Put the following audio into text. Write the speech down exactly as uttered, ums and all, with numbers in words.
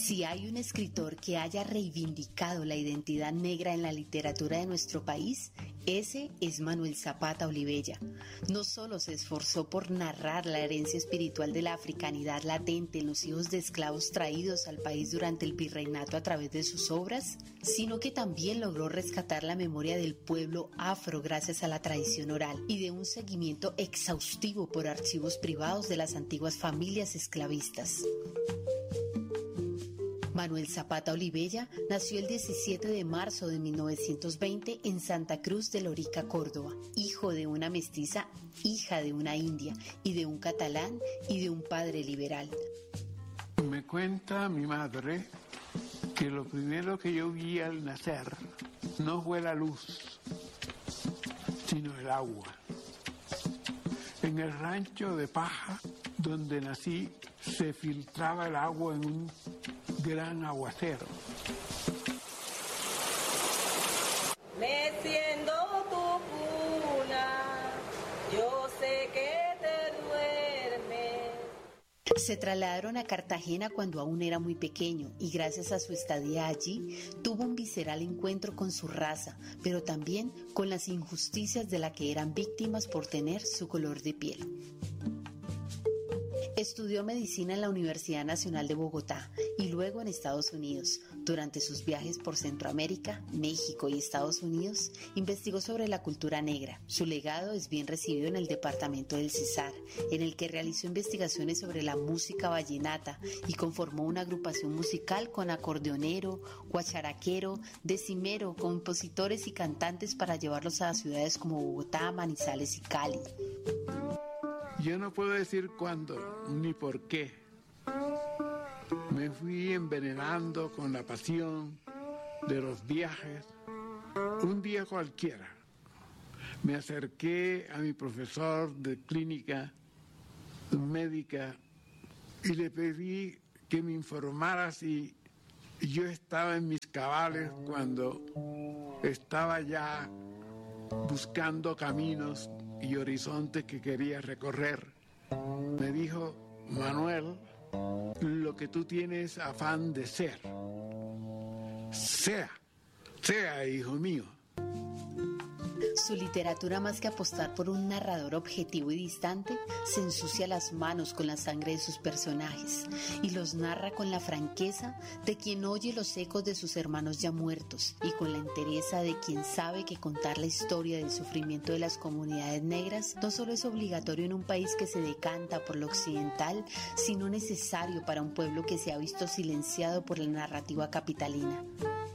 Si hay un escritor que haya reivindicado la identidad negra en la literatura de nuestro país, ese es Manuel Zapata Olivella. No solo se esforzó por narrar la herencia espiritual de la africanidad latente en los hijos de esclavos traídos al país durante el virreinato a través de sus obras, sino que también logró rescatar la memoria del pueblo afro gracias a la tradición oral y de un seguimiento exhaustivo por archivos privados de las antiguas familias esclavistas. Manuel Zapata Olivella nació el diecisiete de marzo de mil novecientos veinte en Santa Cruz de Lorica, Córdoba, hijo de una mestiza, hija de una india y de un catalán y de un padre liberal. Me cuenta mi madre que lo primero que yo vi al nacer no fue la luz, sino el agua. En el rancho de paja donde nací se filtraba el agua en un gran aguacero. Meciendo tu cuna, yo sé que te duermes. Se trasladaron a Cartagena cuando aún era muy pequeño y gracias a su estadía allí tuvo un visceral encuentro con su raza, pero también con las injusticias de las que eran víctimas por tener su color de piel. Estudió medicina en la Universidad Nacional de Bogotá y luego en Estados Unidos. Durante sus viajes por Centroamérica, México y Estados Unidos, investigó sobre la cultura negra. Su legado es bien recibido en el departamento del Cesar, en el que realizó investigaciones sobre la música vallenata y conformó una agrupación musical con acordeonero, guacharaquero, decimero, compositores y cantantes para llevarlos a ciudades como Bogotá, Manizales y Cali. Yo no puedo decir cuándo ni por qué. Me fui envenenando con la pasión de los viajes. Un día cualquiera me acerqué a mi profesor de clínica médica y le pedí que me informara si yo estaba en mis cabales cuando estaba ya buscando caminos y horizontes que quería recorrer. Me dijo: Manuel, lo que tú tienes afán de ser, sea, sea, hijo mío. Su literatura, más que apostar por un narrador objetivo y distante, se ensucia las manos con la sangre de sus personajes y los narra con la franqueza de quien oye los ecos de sus hermanos ya muertos y con la entereza de quien sabe que contar la historia del sufrimiento de las comunidades negras no solo es obligatorio en un país que se decanta por lo occidental, sino necesario para un pueblo que se ha visto silenciado por la narrativa capitalina.